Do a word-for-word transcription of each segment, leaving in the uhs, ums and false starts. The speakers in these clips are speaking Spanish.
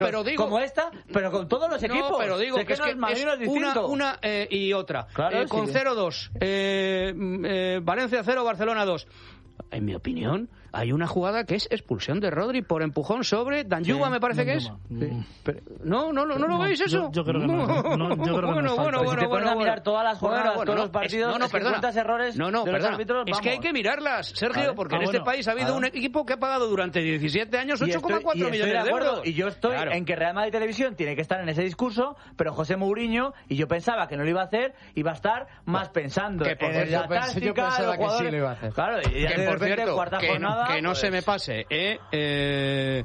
pero digo, como esta, pero con todos los equipos. No, pero digo sé que, que es que es, es una, una eh, y otra. Claro, eh, con sí. cero dos. Eh, eh, Valencia cero, Barcelona dos. En mi opinión, hay una jugada que es expulsión de Rodri por empujón sobre Danjuba, sí, me parece que es. Sí. Pero, no, no, no, no lo no, veis eso. Yo, yo creo que no. no, no yo creo que bueno, no bueno, bueno, si te bueno, a bueno. mirar todas las jornadas, bueno, bueno, todos no, los partidos, es, no, no, es que perdona. cuentas errores no, no, de perdona. los árbitros, es que hay que mirarlas, Sergio, vale. porque ah, en bueno, este país ha habido claro. un equipo que ha pagado durante diecisiete años ocho coma cuatro millones de euros. Y yo estoy claro. en que Real Madrid Televisión tiene que estar en ese discurso, pero José Mourinho, y yo pensaba que no lo iba a hacer, iba a estar más pensando que por en la táctica, yo pensaba que sí lo iba a hacer. Claro, y ya que de por repente, cierto, cuarta que, jornada, que no pues... se me pase, eh, eh,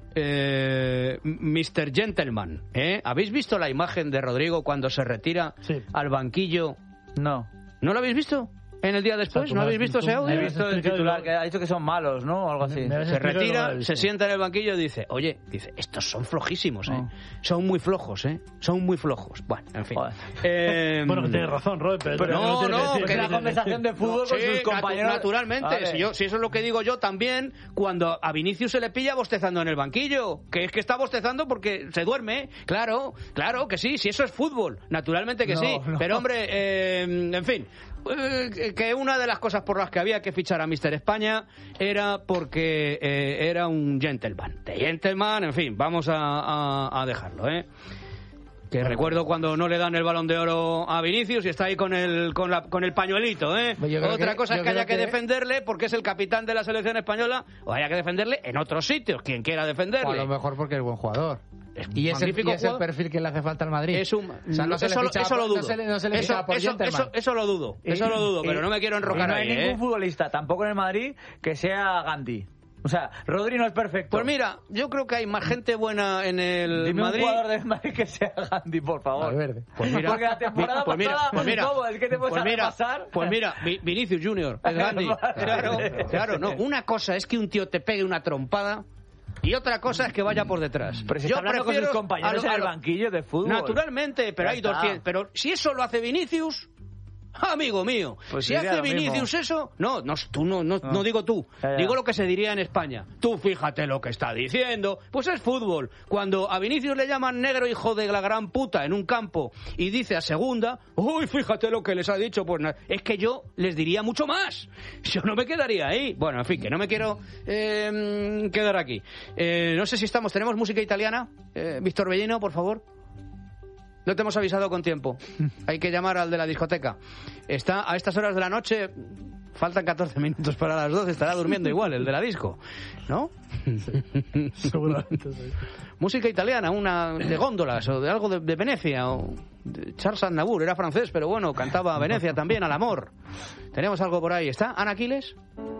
eh, mister Gentleman, ¿eh? ¿Habéis visto la imagen de Rodrigo cuando se retira sí. al banquillo? No. ¿No lo habéis visto? En el día después, ¿no habéis visto ese audio? He visto el titular que ha dicho que son malos, ¿no? O algo así. Se retira, se sienta en el banquillo y dice, oye, dice, estos son flojísimos, ¿eh? Oh. Son muy flojos, ¿eh? Son muy flojos. Bueno, en fin. Eh, bueno, que tienes razón, Robert, pero... pero no, no, no que la conversación de fútbol sí, con sus compañeros... Naturalmente, si, yo, si eso es lo que digo yo también, cuando a Vinicius se le pilla bostezando en el banquillo, que es que está bostezando porque se duerme, claro, claro que sí, si eso es fútbol, naturalmente que no, sí, no. Pero hombre, eh, en fin... que una de las cosas por las que había que fichar a mister España era porque eh, era un gentleman. De gentleman, en fin, vamos a, a, a dejarlo, ¿eh? Que bueno, recuerdo cuando no le dan el Balón de Oro a Vinicius y está ahí con el con, la, con el pañuelito, ¿eh? Otra que, cosa es que haya que, que defenderle porque es el capitán de la selección española o haya que defenderle en otros sitios, quien quiera defenderle. O a lo mejor porque es buen jugador. Es y es, el, y es el perfil que le hace falta al Madrid. Es un, o sea, no eso, se le eso lo dudo. No se le, no se le eso, por eso, eso, eso lo dudo. Eso y, lo dudo, y, pero no me quiero enrocar y no ahí. hay ¿eh? ningún futbolista, tampoco en el Madrid, que sea Gandhi. O sea, Rodri no es perfecto. Pues mira, yo creo que hay más gente buena en el Dime Madrid. un jugador del Madrid que sea Gandhi, por favor. Verde. Pues mira, porque la temporada pues mira, pasada, pues mira, ¿cómo? ¿Es que te puedes pues mira, pasar? Pues mira, Vinicius Junior es Gandhi. Claro, claro, no. Una cosa es que un tío te pegue una trompada. Y otra cosa es que vaya por detrás. Pero si yo está hablando con sus compañeros a lo, a lo, en el banquillo de fútbol. Naturalmente, pero ya hay doscientos. Pero si eso lo hace Vinicius, amigo mío, pues si hace Vinicius eso, no, no, tú no, no, no. no digo tú, ya, ya. digo lo que se diría en España. Tú fíjate lo que está diciendo. Pues es fútbol. Cuando a Vinicius le llaman negro hijo de la gran puta en un campo y dice a segunda, uy, fíjate lo que les ha dicho, pues es que yo les diría mucho más. Yo no me quedaría ahí. Bueno, en fin, que no me quiero eh, quedar aquí. Eh, no sé si estamos, ¿tenemos música italiana? Eh, Víctor Bellino, por favor. No te hemos avisado con tiempo. Hay que llamar al de la discoteca. Está a estas horas de la noche, faltan catorce minutos para las doce, estará durmiendo igual el de la disco, ¿no? Sí, seguramente sí. Música italiana, una de góndolas o de algo de, de Venecia o de Charles Aznavour, era francés, pero bueno, cantaba Venecia también, al amor. Tenemos algo por ahí. ¿Está Ana Aquiles?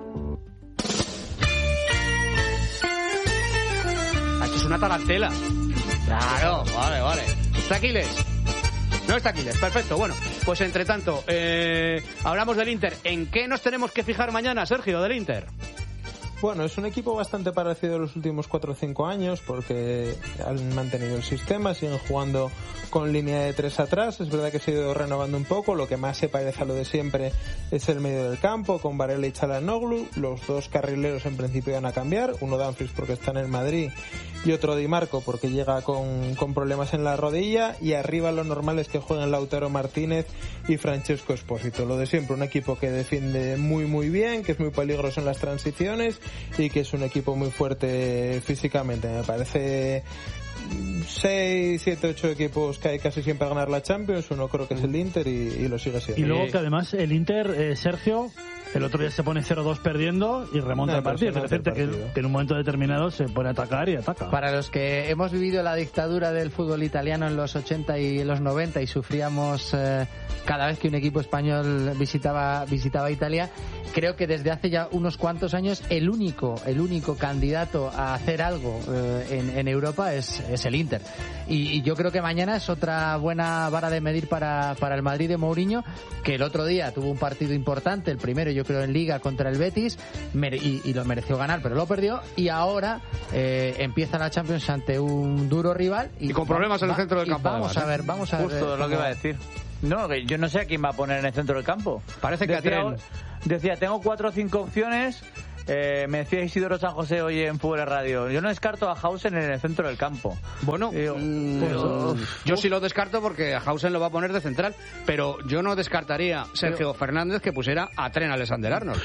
Aquí es una tarantela. Claro, vale, vale. ¿Está Aquiles? No está Aquiles, perfecto. Bueno, pues entre tanto, eh, hablamos del Inter. ¿En qué nos tenemos que fijar mañana, Sergio, del Inter? Bueno, es un equipo bastante parecido a los últimos cuatro o cinco años porque han mantenido el sistema, siguen jugando con línea de tres atrás. Es verdad que se ha ido renovando un poco. Lo que más se parece a lo de siempre es el medio del campo, con Varela y Çalhanoğlu. Los dos carrileros en principio van a cambiar. Uno Dumfries porque está en el Madrid y otro Di Marco porque llega con, con problemas en la rodilla. Y arriba lo normal es que jueguen Lautaro Martínez y Francesco Espósito. Lo de siempre, un equipo que defiende muy muy bien, que es muy peligroso en las transiciones y que es un equipo muy fuerte físicamente. Me parece seis, siete, ocho equipos que hay casi siempre a ganar la Champions. Uno creo que es el Inter y, y lo sigue siendo. Y luego que además el Inter, eh, Sergio, el otro día se pone cero dos perdiendo y remonta no, el partido. Es decir, que, que en un momento determinado se pone a atacar y ataca. Para los que hemos vivido la dictadura del fútbol italiano en los ochenta y en los noventa y sufríamos eh, cada vez que un equipo español visitaba visitaba Italia, creo que desde hace ya unos cuantos años el único el único candidato a hacer algo eh, en, en Europa es, es el Inter. Y, y yo creo que mañana es otra buena vara de medir para, para el Madrid de Mourinho, que el otro día tuvo un partido importante, el primero yo creo en Liga contra el Betis, y, y lo mereció ganar, pero lo perdió, y ahora eh, empieza la Champions ante un duro rival. Y, y con problemas va, en el centro del campo. Vamos además, a ver, vamos a Justo ver. Justo lo que iba a decir. No, yo no sé a quién va a poner en el centro del campo. Parece que decía, a Tren. Decía, tengo cuatro o cinco opciones Eh, me decía Isidoro San José hoy en Fútbol Radio, yo no descarto a Hausen en el centro del campo. Bueno, yo, mm, pues, yo sí lo descarto porque a Hausen lo va a poner de central, pero yo no descartaría Sergio pero... Fernández que pusiera a Trent Alexander-Arnold.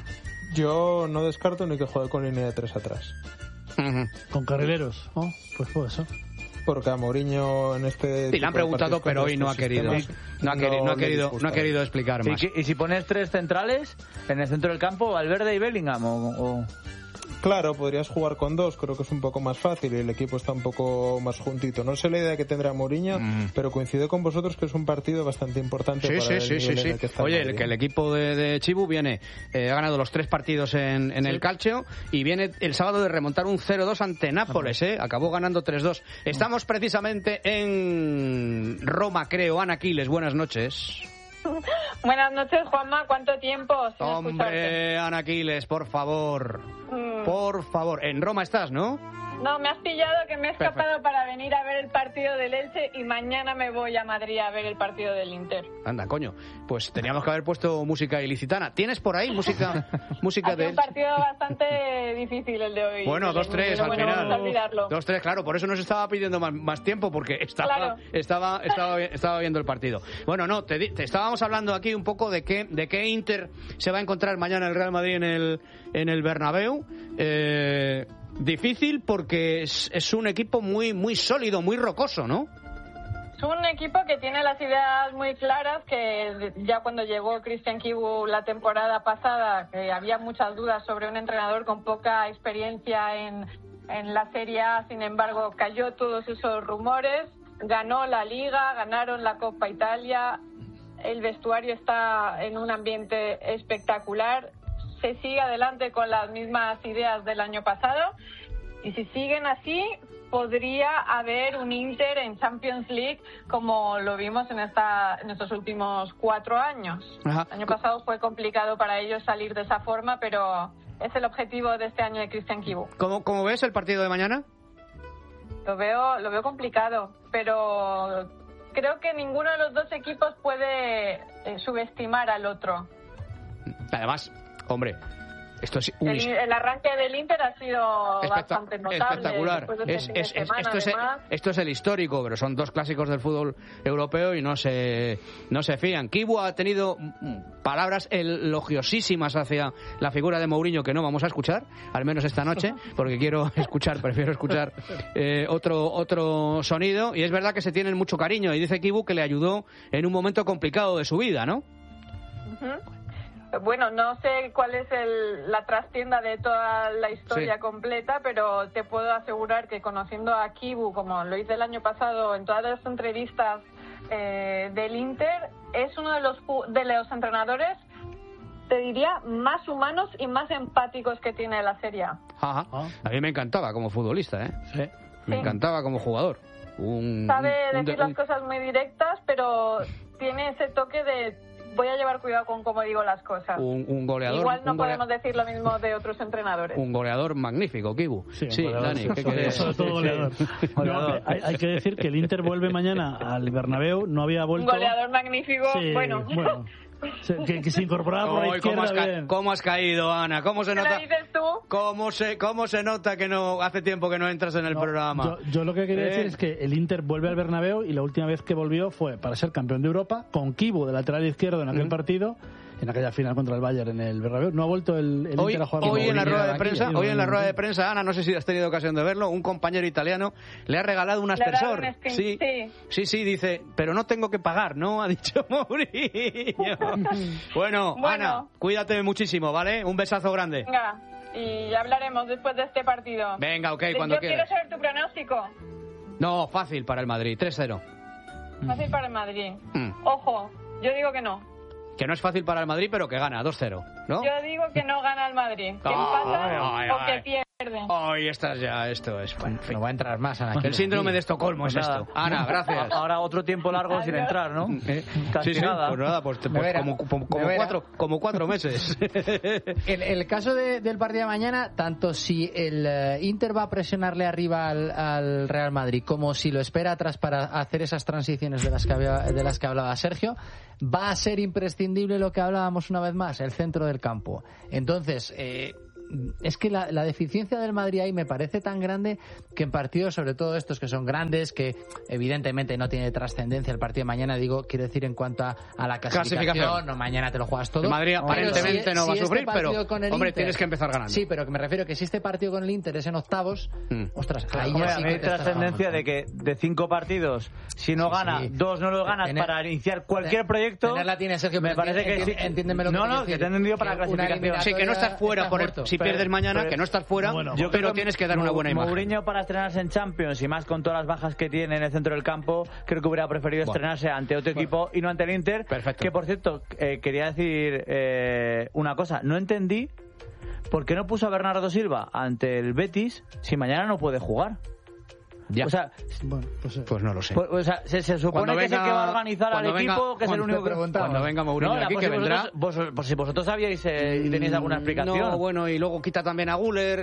Yo no descarto ni que juegue con línea de tres atrás. Uh-huh. Con carrileros, oh, pues puede ser. Porque a Mourinho en este... Sí, le han preguntado, pero hoy no ha querido. No ha querido, no ha querido, no ha querido explicar más. ¿Y, y si pones tres centrales en el centro del campo, Valverde y Bellingham o...? o... Claro, podrías jugar con dos, creo que es un poco más fácil y el equipo está un poco más juntito. No sé la idea que tendrá Mourinho, mm. pero coincido con vosotros que es un partido bastante importante sí, para sí, el sí, nivel sí, en el sí. que está Oye, Madrid. que el equipo de, de Chibu viene, eh, ha ganado los tres partidos en, en sí. el Calcio y viene el sábado de remontar un cero dos ante Nápoles, ¿eh? Acabó ganando tres dos. Estamos precisamente en Roma, creo. Ana Quiles, buenas noches. Buenas noches, Juanma. ¿Cuánto tiempo? Sin Hombre, escucharte? Ana Quiles, por favor. Mm. Por favor. En Roma estás, ¿no? No, me has pillado que me he escapado Perfecto. para venir a ver el partido del Elche y mañana me voy a Madrid a ver el partido del Inter. Anda, coño. Pues teníamos que haber puesto música ilicitana. ¿Tienes por ahí música música ha de sido un partido bastante difícil el de hoy. Bueno, dos tres al bueno, final. Vamos a olvidarlo. dos tres, claro. Por eso nos estaba pidiendo más, más tiempo porque estaba, Claro. estaba, estaba, estaba viendo el partido. Bueno, no, te, te estábamos hablando aquí un poco de qué, de qué Inter se va a encontrar mañana el Real Madrid en el, en el Bernabéu. Eh... Difícil porque es, es un equipo muy muy sólido, muy rocoso, ¿no? Es un equipo que tiene las ideas muy claras, que ya cuando llegó Christian Kibu la temporada pasada, que había muchas dudas sobre un entrenador con poca experiencia en, en la Serie A, sin embargo cayó todos esos rumores, ganó la Liga, ganaron la Copa Italia, el vestuario está en un ambiente espectacular, se sigue adelante con las mismas ideas del año pasado y si siguen así podría haber un Inter en Champions League como lo vimos en esta en estos últimos cuatro años. Ajá. El año pasado fue complicado para ellos salir de esa forma, pero es el objetivo de este año de Christian Kibu. ¿Cómo, cómo ves el partido de mañana? Lo veo, lo veo complicado, pero creo que ninguno de los dos equipos puede eh, subestimar al otro. Además, hombre, esto es un... el, el arranque del Inter ha sido Espectac- bastante notable. Espectacular. De es, este es, fin de semana, esto, es, esto es el histórico, pero son dos clásicos del fútbol europeo y no se, no se fían. Kibu ha tenido palabras elogiosísimas hacia la figura de Mourinho que no vamos a escuchar, al menos esta noche, porque quiero escuchar, prefiero escuchar eh, otro, otro sonido. Y es verdad que se tienen mucho cariño y dice Kibu que le ayudó en un momento complicado de su vida, ¿no? Uh-huh. Bueno, no sé cuál es el, la trastienda de toda la historia sí. completa, pero te puedo asegurar que conociendo a Kibu, como lo hice el año pasado en todas las entrevistas eh, del Inter, es uno de los, de los entrenadores, te diría, más humanos y más empáticos que tiene la Serie A. Ajá. A mí me encantaba como futbolista, ¿eh? Sí. Me sí. encantaba como jugador. Un, Sabe un, decir un, las cosas muy directas, pero tiene ese toque de... Voy a llevar cuidado con cómo digo las cosas. Un, un goleador. Igual no un podemos golea... decir lo mismo de otros entrenadores. Un goleador magnífico, Kibu. Sí, sí goleador, Dani, ¿qué sobre, sobre todo goleador. No, hay, hay que decir que el Inter vuelve mañana al Bernabéu, no había vuelto... Un goleador magnífico, sí, bueno... bueno. Que, que se incorporaba por la izquierda. ¿Cómo has, ca- bien. ¿Cómo has caído, Ana? ¿Cómo se nota? ¿Qué dices tú? ¿Cómo se, ¿Cómo se nota que no hace tiempo que no entras en el no, programa? Yo, yo lo que quería ¿Eh? decir es que el Inter vuelve al Bernabéu y la última vez que volvió fue para ser campeón de Europa con Kibu de lateral izquierdo en aquel mm. partido, en aquella final contra el Bayern en el Bernabéu. No ha vuelto el, el hoy, Inter a jugar. Hoy en la rueda de aquí, prensa, aquí, hoy en la aquí. rueda de prensa, Ana, no sé si has tenido ocasión de verlo, un compañero italiano le ha regalado un aspersor. Un skin, sí, sí, sí, sí, dice, pero no tengo que pagar, ¿no? Ha dicho Mourinho. bueno, bueno, Ana, cuídate muchísimo, ¿vale? Un besazo grande. Venga, y hablaremos después de este partido. Venga, ok, cuando yo quieras. Yo quiero saber tu pronóstico. No, fácil para el Madrid, tres cero. Fácil para el Madrid. Mm. Ojo, yo digo que no. Que no es fácil para el Madrid, pero que gana, dos cero, ¿no? Yo digo que no gana el Madrid. Que oh, empata ay, o ay. que pierde. Hoy estás ya, esto es... Bueno, en fin. No va a entrar más, Ana. El síndrome de Estocolmo es nada. esto. Ana, gracias. Ahora otro tiempo largo sin entrar, ¿no? Eh, Casi sí, sí, nada. pues nada, pues, pues como, como, como, cuatro, como cuatro meses. En el caso de, del partido de mañana, tanto si el uh, Inter va a presionarle arriba al, al Real Madrid como si lo espera atrás para hacer esas transiciones de las que, había, de las que hablaba Sergio, va a ser imprescindible lo que hablábamos una vez más, el centro del campo. Entonces, eh, es que la, la deficiencia del Madrid ahí me parece tan grande que en partidos, sobre todo estos que son grandes, que evidentemente no tiene trascendencia el partido de mañana, digo, quiero decir en cuanto a, a la clasificación, clasificación, no, mañana te lo juegas todo. El Madrid aparentemente si, no va si a sufrir, este pero hombre, Inter, tienes que empezar ganando. Sí, pero que me refiero que si este partido con el Inter es en octavos, mm. ostras, ahí hombre, ya sí que hay trascendencia de que de cinco partidos, si no sí, gana, sí. dos no los ganas tener, para iniciar cualquier proyecto. Tenerla tiene Sergio, me parece que sí. Entiéndeme lo que no, no, que te he entendido para la clasificación. Sí, que no estás fuera por el, si pero, pierdes mañana, pero, que no estás fuera, bueno, yo pero tienes que dar una buena imagen. Mourinho para estrenarse en Champions y más con todas las bajas que tiene en el centro del campo, creo que hubiera preferido bueno. estrenarse ante otro bueno. equipo y no ante el Inter. Perfecto. Que por cierto, eh, quería decir eh, una cosa, no entendí por qué no puso a Bernardo Silva ante el Betis si mañana no puede jugar. Ya. O sea, bueno, pues, pues no lo sé. Pues, o sea, se, se supone venga, que es el que va a organizar al venga, equipo, que es el único que pregunta. Cuando venga Mourinho no, aquí, que vendrá. Vosotros, vos, por si vosotros sabíais eh, y tenéis alguna explicación. No, bueno, y luego quita también a Guller.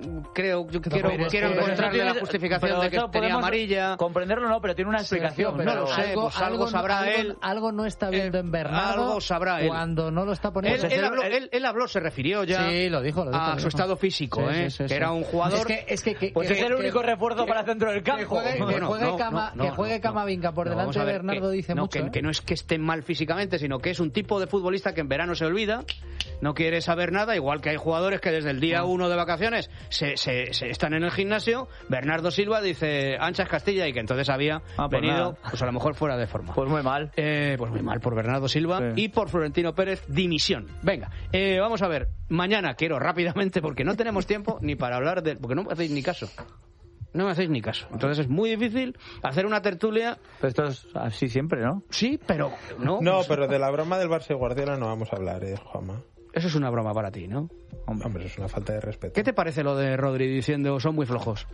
Creo, yo quiero, quiero encontrarle la justificación de que tenía amarilla. Comprenderlo no, pero tiene una explicación. Sergio, no lo sé, algo, pues algo, algo sabrá algo, él. Algo no está viendo en Bernardo. Algo sabrá él. Cuando no lo está poniendo. Él, él, habló, él, él habló, se refirió ya sí, lo dijo, lo dijo, a lo dijo. su estado físico, sí, ¿eh? sí, sí, que sí. era un jugador. Es que, es que, que, pues que, es el único que, refuerzo que, para el centro del campo. Que juegue, no, que juegue, no, Cama, no, que juegue no, Camavinga por no, delante de Bernardo que, dice no, mucho. Que, ¿eh? que no es que esté mal físicamente, sino que es un tipo de futbolista que en verano se olvida, no quiere saber nada, igual que hay jugadores que desde el día uno de vacaciones se, se, se están en el gimnasio. Bernardo Silva dice Anchas Castilla y que entonces había ah, pues venido, nada. pues a lo mejor fuera de forma. Pues muy mal. Eh, pues muy mal por Bernardo Silva sí. y por Florentino Pérez, dimisión. Venga, eh, vamos a ver, mañana quiero rápidamente, porque no tenemos tiempo ni para hablar de... porque no me hacéis ni caso. No me hacéis ni caso. Entonces es muy difícil hacer una tertulia. Pero esto es así siempre, ¿no? Sí, pero no. No, pero de la broma del Barça y Guardiola no vamos a hablar, eh, Juanma. Eso es una broma para ti, ¿no? Hombre, Hombre eso es una falta de respeto. ¿Qué te parece lo de Rodri diciendo son muy flojos?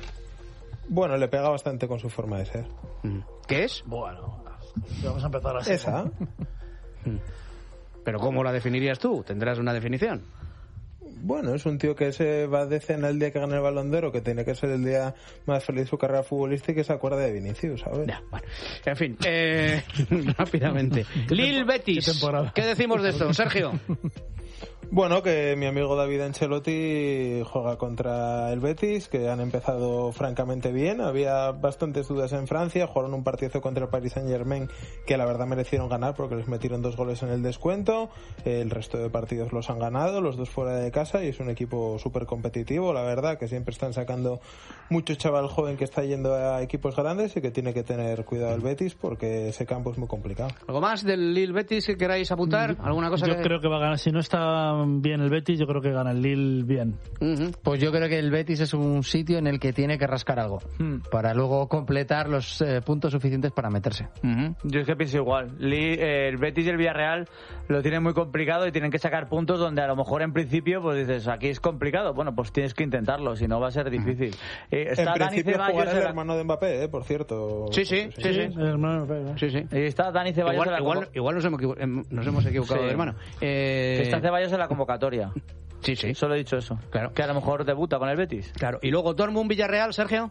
Bueno, le pega bastante con su forma de ser. ¿Qué es? Bueno, vamos a empezar así. ¿Esa? ¿Pero cómo la definirías tú? ¿Tendrás una definición? Bueno, es un tío que se va de cena el día que gana el Balón de Oro, que tiene que ser el día más feliz de su carrera futbolística y que se acuerda de Vinicius, ¿sabes? Ya, bueno. En fin, eh, rápidamente. Lille Betis. ¿Qué, ¿Qué decimos de esto, Sergio? Bueno, que mi amigo David Ancelotti juega contra el Betis, que han empezado francamente bien. Había bastantes dudas en Francia, jugaron un partido contra el Paris Saint-Germain que la verdad merecieron ganar porque les metieron dos goles en el descuento. El resto de partidos los han ganado, los dos fuera de casa, y es un equipo súper competitivo, la verdad, que siempre están sacando mucho chaval joven que está yendo a equipos grandes y que tiene que tener cuidado el Betis porque ese campo es muy complicado. ¿Algo más del Lille Betis que queráis apuntar? ¿Alguna cosa? Yo que... creo que va a ganar, si no está bien el Betis, yo creo que gana el Lille bien. Uh-huh. Pues yo creo que el Betis es un sitio en el que tiene que rascar algo uh-huh. para luego completar los eh, puntos suficientes para meterse. Uh-huh. Yo es que pienso igual. Lille, eh, el Betis y el Villarreal lo tienen muy complicado y tienen que sacar puntos donde a lo mejor en principio pues dices, aquí es complicado. Bueno, pues tienes que intentarlo, si no va a ser difícil. Uh-huh. Eh, está en Dani principio Ceballos jugará el la... hermano de Mbappé, eh, por cierto. Sí, sí, sí, sí. sí. El hermano de Mbappé, ¿eh? sí, sí. Y está Dani Ceballos igual, en la igual, convo... igual nos hemos, equivo- nos hemos equivocado sí. de hermano. Eh... Está Ceballos en la convocatoria. Sí, sí. Solo he dicho eso. Claro. Que a lo mejor debuta con el Betis. Claro. Y luego Dortmund Villarreal, Sergio.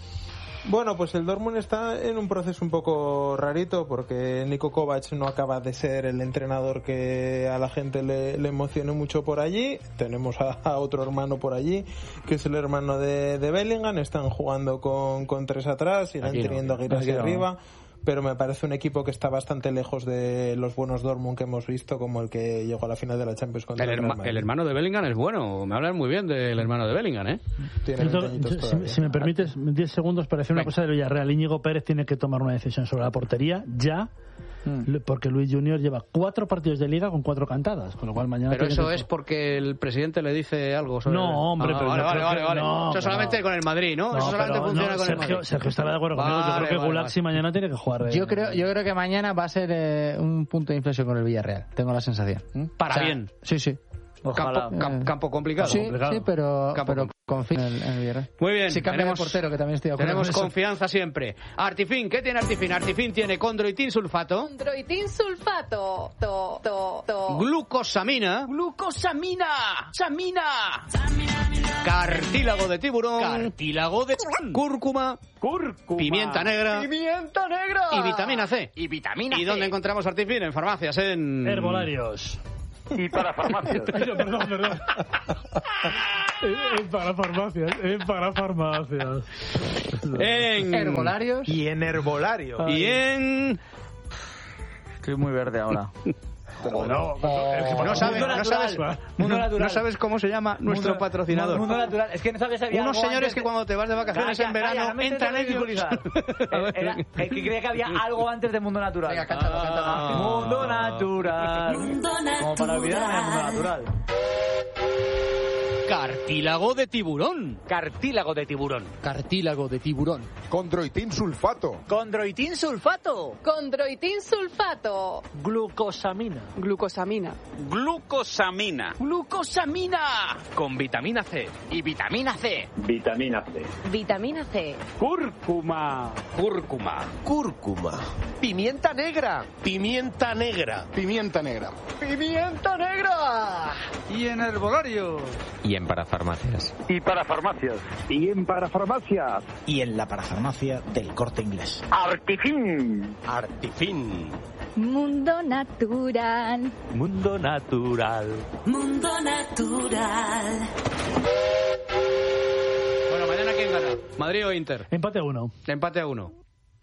Bueno, pues el Dortmund está en un proceso un poco rarito porque Niko Kovac no acaba de ser el entrenador que a la gente le, le emocione mucho por allí. Tenemos a, a otro hermano por allí, que es el hermano de, de Bellingham. Están jugando con, con tres atrás, irán Aquí no, teniendo a Giras no. arriba. Pero me parece un equipo que está bastante lejos de los buenos Dortmund que hemos visto, como el que llegó a la final de la Champions contra El, el, herma, el hermano de Bellingham es bueno. Me hablan muy bien del hermano de Bellingham, ¿eh? Tiene Yo, yo, si, si me permites diez segundos para decir una cosa del Villarreal. Íñigo Pérez tiene que tomar una decisión sobre la portería ya, mm. porque Luis Junior lleva cuatro partidos de liga con cuatro cantadas, con lo cual mañana... Pero eso que... es porque el presidente le dice algo sobre... No, hombre, ah, pero... Vale, vale, vale, vale. No, eso solamente no. Con el Madrid, ¿no? no eso solamente funciona no, con Sergio, el Madrid. Sergio estará de acuerdo vale, conmigo. Yo creo que vale, Gulaxi vale. mañana tiene que jugar... De... Yo creo, yo creo que mañana va a ser eh, un punto de inflexión con el Villarreal. Tengo la sensación. Para o sea, bien. Sí, sí. Campo, camp, campo complicado. Sí, complicado. sí, pero, campo pero confío en el, en el Villarreal. Muy bien. Si cambia tenemos, de portero, que también estoy de acuerdo. Tenemos con confianza eso. siempre. Artifin, ¿qué tiene Artifin? Artifin tiene condroitin sulfato. Condroitin sulfato. To, to, to. Glucosamina. ¡Glucosamina! ¡Samina! Cartílago de tiburón. Cartílago de... Cúrcuma. Cúrcuma. Pimienta negra. Pimienta negra. Y vitamina C. Y vitamina C. ¿Y dónde encontramos Artifin? En farmacias, en... Herbolarios. Y para farmacias. Perdón, perdón. En para farmacias, en para farmacias. En herbolarios. Y en herbolario. Y en... Estoy muy verde ahora. No, no, no, sabes, no, sabes, mundo natural. no sabes cómo se llama nuestro mundo, patrocinador. Mundo natural. Es que no sabes si había unos algo señores antes que de... cuando te vas de vacaciones calla, en verano calla, no entran ellos. Era, es que creía que había algo antes de Mundo Natural. Venga, cántalo, cántalo. Ah. Mundo natural. Mundo natural. Como para olvidarme del mundo natural. Cartílago de tiburón. Cartílago de tiburón. Cartílago de tiburón. Condroitin sulfato. Condroitin sulfato. Condroitin sulfato. Glucosamina. Glucosamina. Glucosamina. Glucosamina. Con vitamina C. Y vitamina C. Vitamina C. Vitamina C. Cúrcuma. Cúrcuma. Cúrcuma. Pimienta negra. Pimienta negra. Pimienta negra. Pimienta negra. Y en herbolario. Y en parafarmacias. Y para farmacias. Y en parafarmacias. Y en la parafarmacia del Corte Inglés. Artifin. Artifin. Mundo natural. Mundo natural. Mundo natural. Bueno, mañana ¿quién gana? ¿Madrid o Inter? Empate a uno. Empate a uno.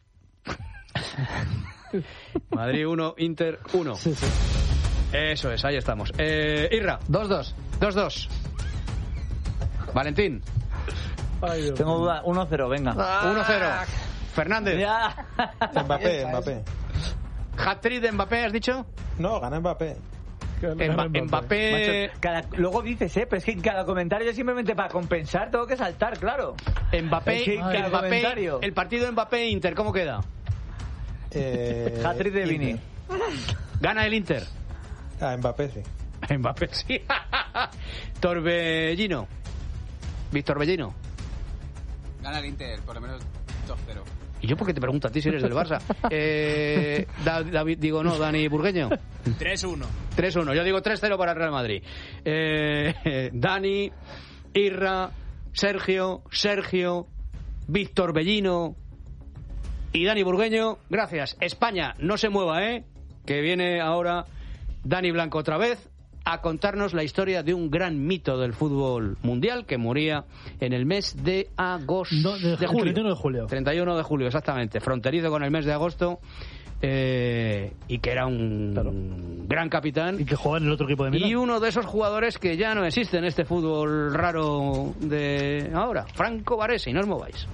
Madrid uno, Inter uno. Sí, sí. Eso es, ahí estamos. Eh, Irra. dos dos. dos dos. Valentín. Ay, Tengo duda. uno cero, venga. uno cero. Fernández. Ya. Mbappé, Mbappé. Hat-trick de Mbappé, ¿has dicho? No, gana Mbappé. Mbappé. Mbappé... Macho, cada, luego dices, ¿eh? Pero es que en cada comentario simplemente para compensar tengo que saltar, claro. Mbappé, Es que en cada Mbappé comentario. el partido Mbappé-Inter, ¿cómo queda? Eh, Hat-trick de Vini. Inter. ¿Gana el Inter? Ah, Mbappé sí. Mbappé, sí. Torbellino. Víctor Bellino. Gana el Inter, por lo menos dos cero. ¿Y yo por qué te pregunto a ti si eres del Barça? Eh, David, digo, no, Dani Burgueño. tres uno. tres uno. Yo digo tres cero para el Real Madrid. Eh, Dani, Irra, Sergio, Sergio, Víctor Bellino y Dani Burgueño. Gracias. España, no se mueva, ¿eh? Que viene ahora Dani Blanco otra vez a contarnos la historia de un gran mito del fútbol mundial que moría en el mes de agosto. No, de, de julio. treinta y uno de julio. treinta y uno de julio, exactamente. Fronterizo con el mes de agosto. Eh, y que era un Claro. gran capitán. Y que jugaba en el otro equipo de Milán. Y uno de esos jugadores que ya no existe en este fútbol raro de ahora. Franco Baresi, no os mováis.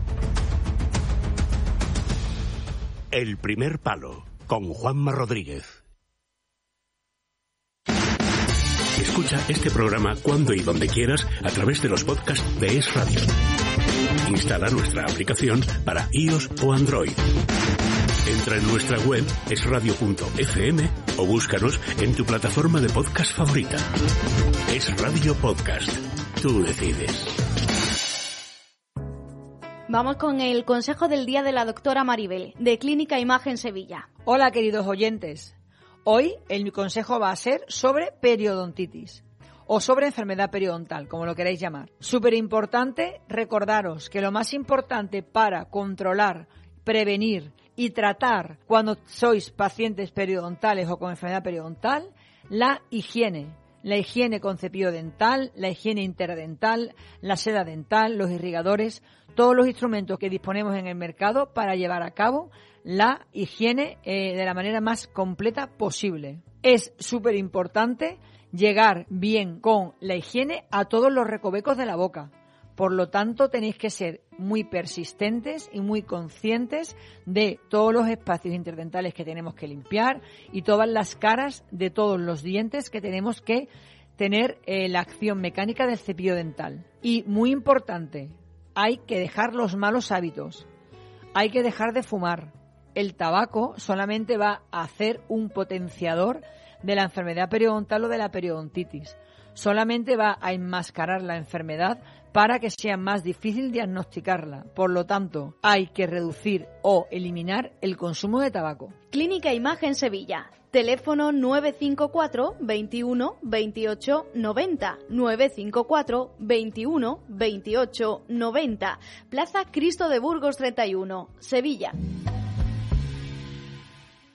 El primer palo, con Juanma Rodríguez. Escucha este programa cuando y donde quieras a través de los podcasts de Es Radio. Instala nuestra aplicación para iOS o Android. Entra en nuestra web es radio punto efe eme o búscanos en tu plataforma de podcast favorita. Es Radio Podcast. Tú decides. Vamos con el consejo del día de la doctora Maribel, de Clínica Imagen Sevilla. Hola, queridos oyentes. Hoy el consejo va a ser sobre periodontitis o sobre enfermedad periodontal, como lo queráis llamar. Súper importante recordaros que lo más importante para controlar, prevenir y tratar cuando sois pacientes periodontales o con enfermedad periodontal, la higiene. La higiene con cepillo dental, la higiene interdental, la seda dental, los irrigadores, todos los instrumentos que disponemos en el mercado para llevar a cabo la higiene eh, de la manera más completa posible. Es súper importante llegar bien con la higiene a todos los recovecos de la boca. Por lo tanto, tenéis que ser muy persistentes y muy conscientes de todos los espacios interdentales que tenemos que limpiar y todas las caras de todos los dientes que tenemos que tener eh, la acción mecánica del cepillo dental. Y muy importante, hay que dejar los malos hábitos. Hay que dejar de fumar. El tabaco solamente va a hacer un potenciador de la enfermedad periodontal o de la periodontitis. Solamente va a enmascarar la enfermedad para que sea más difícil diagnosticarla. Por lo tanto, hay que reducir o eliminar el consumo de tabaco. Clínica Imagen Sevilla. Teléfono nueve cinco cuatro, veintiuno, veintiocho, noventa. nueve cinco cuatro, veintiuno, veintiocho, noventa. Plaza Cristo de Burgos treinta y uno, Sevilla.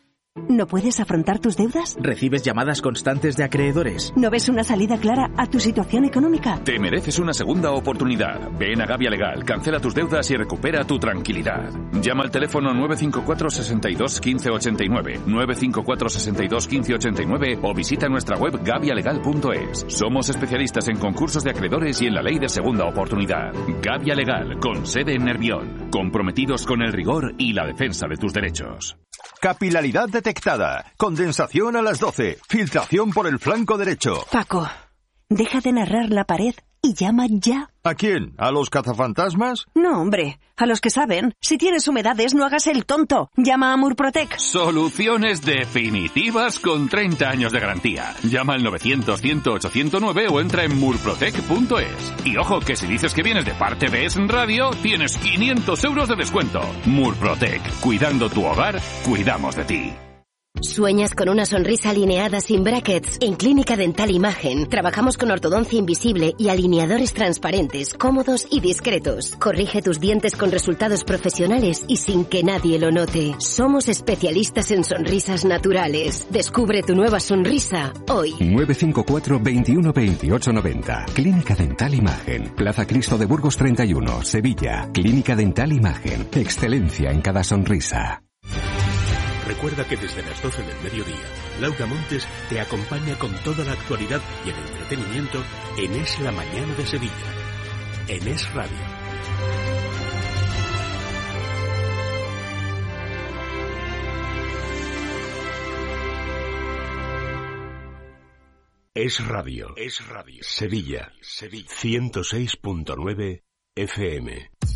¿No puedes afrontar tus deudas? ¿Recibes llamadas constantes de acreedores? ¿No ves una salida clara a tu situación económica? Te mereces una segunda oportunidad. Ven a Gavia Legal, cancela tus deudas y recupera tu tranquilidad. Llama al teléfono nueve cinco cuatro, seis dos, uno cinco ocho nueve, nueve cinco cuatro, seis dos, uno cinco ocho nueve o visita nuestra web gavia legal punto es. Somos especialistas en concursos de acreedores y en la ley de segunda oportunidad. Gavia Legal, con sede en Nervión. Comprometidos con el rigor y la defensa de tus derechos. Capilaridad detectada. Condensación a las doce. Filtración por el flanco derecho. Paco, deja de narrar la pared y llama ya. ¿A quién? ¿A los cazafantasmas? No, hombre, a los que saben. Si tienes humedades, no hagas el tonto. Llama a Murprotec. Soluciones definitivas con treinta años de garantía. Llama al novecientos, cien, ocho cero nueve o entra en murprotec punto es. Y ojo, que si dices que vienes de parte de Es Radio, tienes quinientos euros de descuento. Murprotec, cuidando tu hogar, cuidamos de ti. ¿Sueñas con una sonrisa alineada sin brackets? En Clínica Dental Imagen trabajamos con ortodoncia invisible y alineadores transparentes, cómodos y discretos. Corrige tus dientes con resultados profesionales y sin que nadie lo note. Somos especialistas en sonrisas naturales. Descubre tu nueva sonrisa hoy. nueve cinco cuatro, veintiuno, veintiocho, noventa. Clínica Dental Imagen. Plaza Cristo de Burgos treinta y uno, Sevilla. Clínica Dental Imagen. Excelencia en cada sonrisa. Recuerda que desde las doce del mediodía, Laura Montes te acompaña con toda la actualidad y el entretenimiento en Es la Mañana de Sevilla, en Es Radio. Es Radio, Es Radio, Sevilla, Sevilla, ciento seis punto nueve F M.